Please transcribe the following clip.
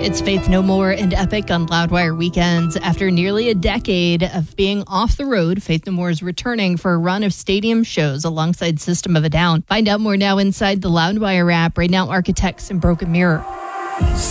It's Faith No More and Epic on Loudwire Weekends. After nearly a decade of being off the road, Faith No More is returning for a run of stadium shows alongside System of a Down. Find out more now inside the Loudwire app. Right now, Architects and Broken Mirror.